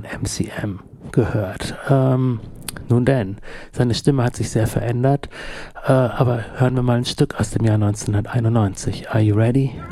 von MCM gehört. Nun denn, seine Stimme hat sich sehr verändert, aber hören wir mal ein Stück aus dem Jahr 1991. Are you ready?